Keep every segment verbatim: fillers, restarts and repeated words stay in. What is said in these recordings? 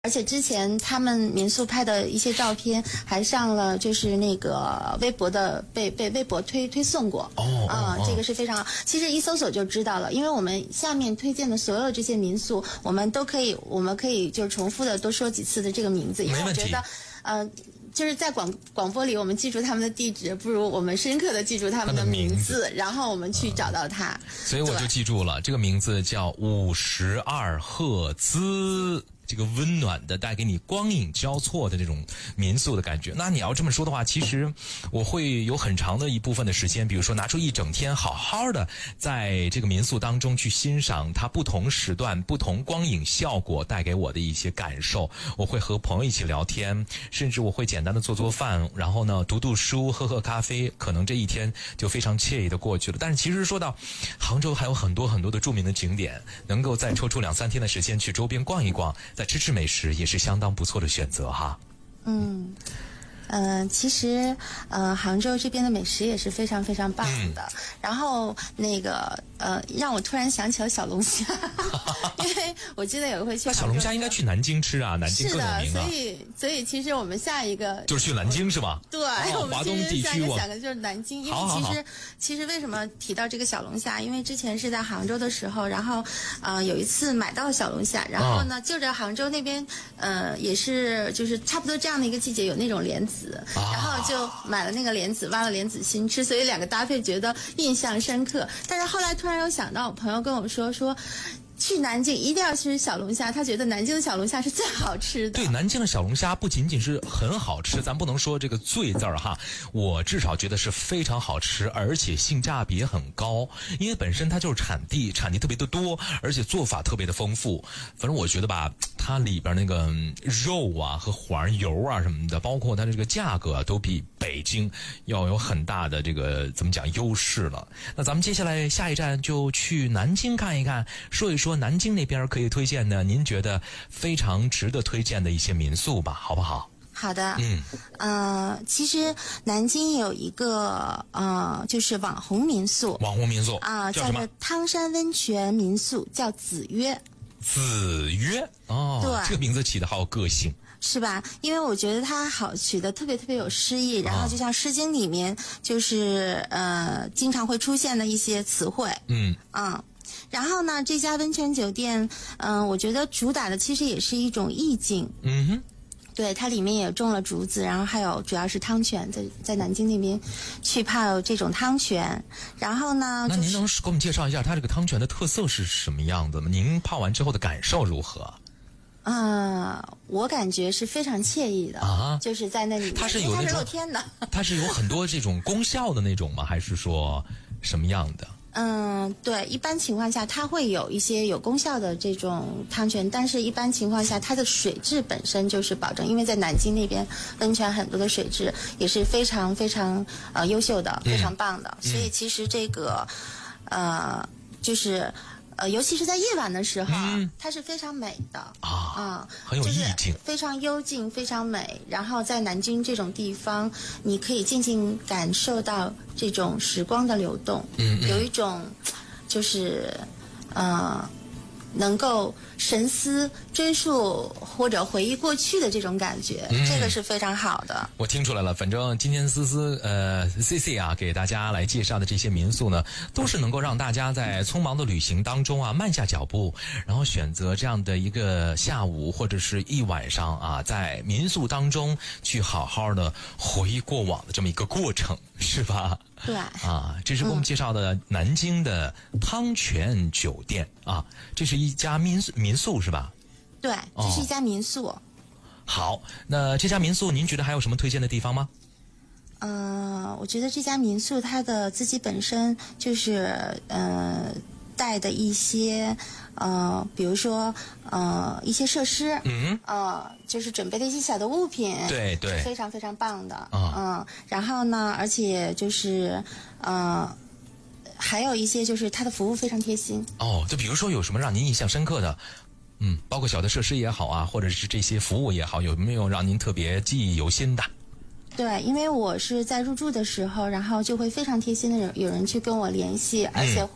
而且之前他们民宿拍的一些照片还上了，就是那个微博的被被微博推推送过。 哦啊、 哦这个是非常好。其实一搜索就知道了，因为我们下面推荐的所有这些民宿，我们都可以，我们可以就是重复的多说几次的这个名字，因为我觉得，呃。就是在广广播里，我们记住他们的地址，不如我们深刻的记住他们的名字， 名字然后我们去找到它。 所以我就记住了，这个名字叫五十二赫兹。这个温暖的带给你光影交错的这种民宿的感觉。那你要这么说的话，其实我会有很长的一部分的时间，比如说拿出一整天好好的在这个民宿当中去欣赏它不同时段不同光影效果带给我的一些感受。我会和朋友一起聊天，甚至我会简单的做做饭，然后呢读读书喝喝咖啡，可能这一天就非常惬意的过去了。但是其实说到杭州还有很多很多的著名的景点，能够再抽出两三天的时间去周边逛一逛，再吃吃美食也是相当不错的选择哈。 嗯，呃，其实呃，杭州这边的美食也是非常非常棒的。嗯、然后那个呃，让我突然想起了小龙虾，因为我记得有一回去。 那小龙虾应该去南京吃啊，南京更有名啊。 是的，所以所以其实我们下一个就是去南京是吧？ 对，哦、我们华东地下区我一个想的就是南京，因为好好好其实其实为什么提到这个小龙虾？因为之前是在杭州的时候，然后呃有一次买到了小龙虾，然后呢、哦、就着杭州那边呃也是就是差不多这样的一个季节有那种莲子，啊、然后就买了那个莲子，挖了莲子心吃，所以两个搭配觉得印象深刻。但是后来突然又想到，我朋友跟我说说。去南京一定要吃小龙虾，他觉得南京的小龙虾是最好吃的。 对，南京的小龙虾不仅仅是很好吃，咱不能说这个最字儿哈，我至少觉得是非常好吃，而且性价比也很高，因为本身它就是产地，产地特别的多，而且做法特别的丰富。反正我觉得吧，它里边那个肉啊和黄油啊什么的，包括它这个价格啊，都比北京要有很大的这个怎么讲优势了。那咱们接下来下一站就去南京看一看，说一说南京那边可以推荐的，您觉得非常值得推荐的一些民宿吧，好不好？ 好的， 嗯， 呃，其实南京有一个呃，就是网红民宿， 网红民宿啊、呃， 叫什么？ 叫做汤山温泉民宿，叫子曰。 子曰哦， 对， 这个名字起得好有个性。 是吧？因为我觉得它好取得特别特别有诗意，然后就像《诗经》里面就是呃经常会出现的一些词汇， 嗯嗯。然后呢，这家温泉酒店，嗯、呃，我觉得主打的其实也是一种意境。 嗯哼， 对，它里面也种了竹子，然后还有主要是汤泉，在在南京那边去泡这种汤泉。然后呢， 那您能给我们介绍一下它这个汤泉的特色是什么样的吗？您泡完之后的感受如何？ 啊、呃，我感觉是非常惬意的啊， 就是在那里面， 它是有那种它是露天的， 它是有很多这种功效的那种吗？还是说什么样的？ 嗯，对，一般情况下它会有一些有功效的这种汤泉，但是一般情况下它的水质本身就是保证，因为在南京那边温泉很多的水质也是非常非常呃优秀的，非常棒的，嗯、所以其实这个呃就是。呃，尤其是在夜晚的时候，嗯、它是非常美的啊， 啊、嗯， 很有意境， 非常幽静，非常美。然后在南京这种地方，你可以静静感受到这种时光的流动， 嗯嗯， 有一种就是呃，能够神思追溯或者回忆过去的这种感觉，嗯、这个是非常好的。 我听出来了，反正今天思思呃 C C 啊给大家来介绍的这些民宿呢，都是能够让大家在匆忙的旅行当中啊慢下脚步，然后选择这样的一个下午或者是一晚上啊，在民宿当中去好好的回忆过往的这么一个过程，是吧？ 对啊，这是给我们介绍的南京的汤泉酒店、嗯、啊，这是一家民宿民宿是吧？ 对，这是一家民宿。 哦、好，那这家民宿您觉得还有什么推荐的地方吗？ 呃，我觉得这家民宿它的自己本身就是呃带的一些呃，比如说呃一些设施， 嗯， 呃，就是准备的一些小的物品， 对对， 是非常非常棒的， 嗯、 哦呃，然后呢，而且就是呃。还有一些就是它的服务非常贴心哦，就比如说有什么让您印象深刻的，嗯，包括小的设施也好啊，或者是这些服务也好，有没有让您特别记忆犹新的？ 对，因为我是在入住的时候，然后就会非常贴心的有有人去跟我联系，而且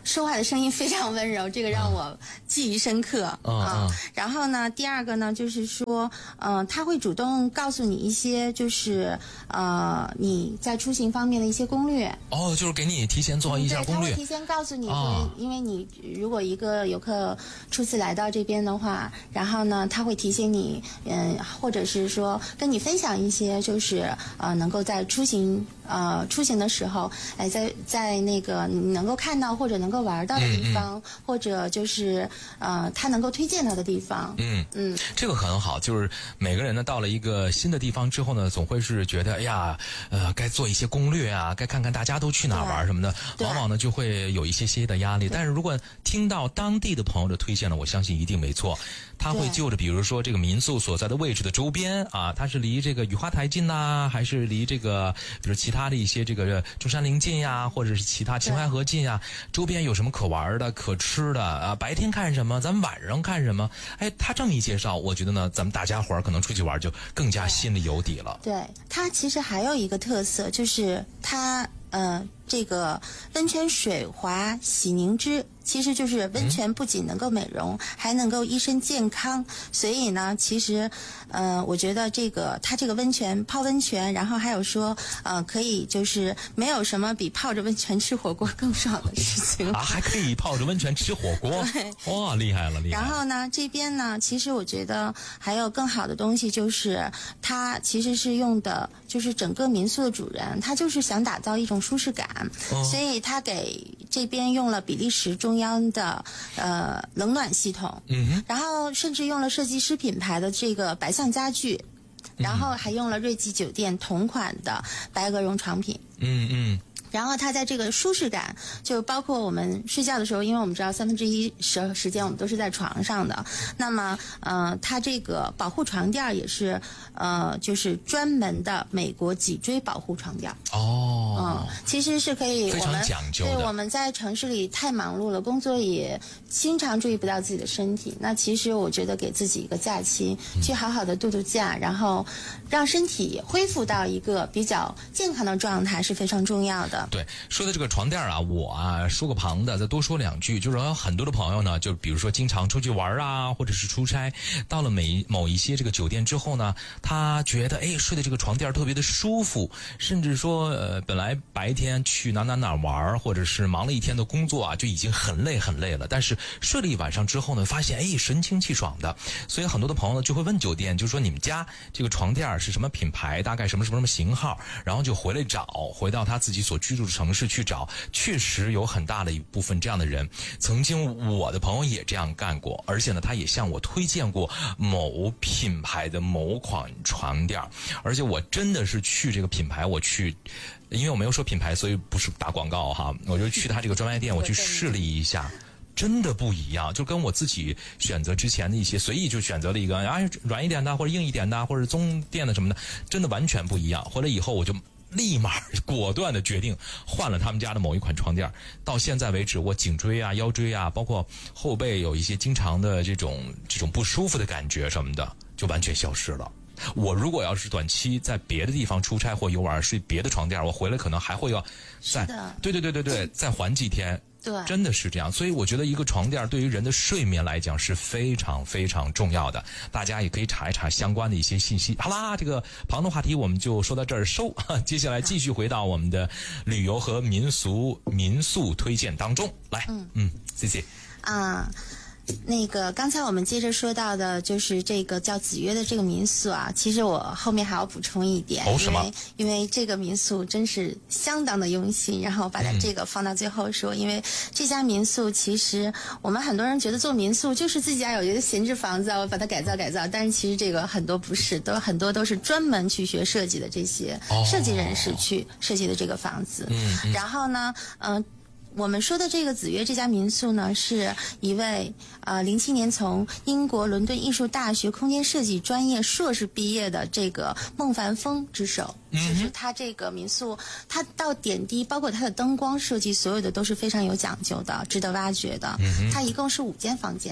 说话的声音非常温柔，这个让我记忆深刻啊、 嗯嗯。 然后呢，第二个呢，就是说，嗯、呃，他会主动告诉你一些，就是呃，你在出行方面的一些攻略。 哦，就是给你提前做好一下攻略。 对，他会提前告诉你说， 哦、 因为你如果一个游客初次来到这边的话，然后呢，他会提醒你，嗯，或者是说跟你分享一些，就是呃，能够在出行呃出行的时候，哎，在在那个你能够看到或者能够玩到的地方，嗯嗯、或者就是呃，他能够推荐到的地方。 嗯嗯，这个很好，就是每个人呢到了一个新的地方之后呢，总会是觉得哎呀，呃，该做一些攻略啊，该看看大家都去哪儿玩什么的，往往呢就会有一些些的压力。但是如果听到当地的朋友的推荐呢，我相信一定没错。他会就着比如说这个民宿所在的位置的周边啊，它是离这个雨花台近呐、啊，还是离这个比如其他的一些这个中山陵近呀、啊，或者是其他秦淮河近呀、啊，周边有什么可玩的、可吃的啊？白天看什么，咱们晚上看什么？哎，他这么一介绍，我觉得呢，咱们大家伙儿可能出去玩就更加心里有底了。 对，它其实还有一个特色，就是它呃这个温泉水滑洗凝脂。其实就是温泉不仅能够美容，嗯、还能够一身健康。所以呢，其实，呃，我觉得这个它这个温泉泡温泉，然后还有说，呃，可以就是没有什么比泡着温泉吃火锅更爽的事情啊，还可以泡着温泉吃火锅，哇，厉害了，厉害了。 然后呢，这边呢，其实我觉得还有更好的东西，就是它其实是用的，就是整个民宿的主人，他就是想打造一种舒适感，哦、所以他给这边用了比利时中。中央的呃冷暖系统，嗯，然后甚至用了设计师品牌的这个白象家具，然后还用了瑞吉酒店同款的白鹅绒床品， 嗯嗯。 然后它在这个舒适感，就包括我们睡觉的时候，因为我们知道三分之一时时间我们都是在床上的，那么呃，它这个保护床垫也是呃，就是专门的美国脊椎保护床垫。 哦， 嗯，其实是可以， 非常讲究的。 对，我们在城市里太忙碌了，工作也经常注意不到自己的身体。那其实我觉得给自己一个假期，嗯、去好好的度度假，然后让身体恢复到一个比较健康的状态是非常重要的。 对，说的这个床垫啊，我啊说个旁的，再多说两句，就是有很多的朋友呢，就比如说经常出去玩啊，或者是出差，到了每某一些这个酒店之后呢，他觉得哎睡的这个床垫特别的舒服，甚至说呃本来白天去哪哪哪玩，或者是忙了一天的工作啊，就已经很累很累了，但是睡了一晚上之后呢，发现哎神清气爽的，所以很多的朋友呢就会问酒店，就说你们家这个床垫是什么品牌，大概什么什么什么型号，然后就回来找，回到他自己所居住的城市去找。确实有很大的一部分这样的人，曾经我的朋友也这样干过，而且呢他也向我推荐过某品牌的某款床垫，而且我真的是去这个品牌，我去因为我没有说品牌，所以不是打广告哈，我就去他这个专卖店我去试了一下，真的不一样，就跟我自己选择之前的一些随意就选择了一个啊软一点的或者硬一点的或者棕垫的什么的，真的完全不一样。回来以后我就立马果断的决定换了他们家的某一款床垫，到现在为止我颈椎啊腰椎啊包括后背有一些经常的这种这种不舒服的感觉什么的就完全消失了。我如果要是短期在别的地方出差或游玩睡别的床垫，我回来可能还会要再对对对对对再缓几天。对，真的是这样，所以我觉得一个床垫对于人的睡眠来讲是非常非常重要的，大家也可以查一查相关的一些信息。好啦，这个旁的话题我们就说到这儿收，接下来继续回到我们的旅游和民俗民宿推荐当中来。嗯嗯，谢谢啊。那个刚才我们接着说到的就是这个叫子曰的这个民宿啊，其实我后面还要补充一点， 哦，什么？ 因为因为这个民宿真是相当的用心，然后把它这个放到最后说，嗯、因为这家民宿其实我们很多人觉得做民宿就是自己家有一个闲置房子，我把它改造改造，但是其实这个很多不是，都很多都是专门去学设计的这些设计人士去设计的这个房子。嗯，嗯然后呢，嗯、呃。我们说的这个子曰这家民宿呢，是一位呃零七年从英国伦敦艺术大学空间设计专业硕士毕业的这个孟凡峰之手。嗯、就是他这个民宿，他到点滴，包括他的灯光设计，所有的都是非常有讲究的，值得挖掘的。嗯、他一共是五间房间。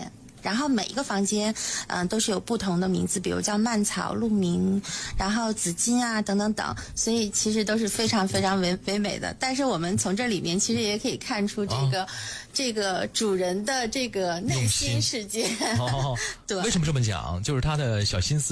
然后每一个房间嗯、呃、都是有不同的名字，比如叫蔓草、鹿鸣，然后紫金啊等等等，所以其实都是非常非常唯唯美的。但是我们从这里面其实也可以看出这个、哦、这个主人的这个内心世界。 哦， 对， 为什么这么讲？就是他的小心思